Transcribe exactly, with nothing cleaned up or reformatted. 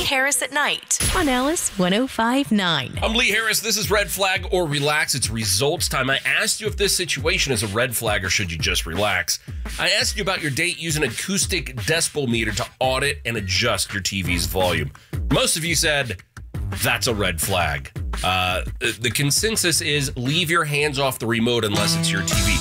Harris at Night on Alice one oh five point nine. I'm Lee Harris. This is Red Flag or Relax. It's results time. I asked you if this situation is a red flag or should you just relax. I asked you about your date using an acoustic decibel meter to audit and adjust your T V's volume. Most of you said that's a red flag. Uh, the consensus is leave your hands off the remote unless it's your T V.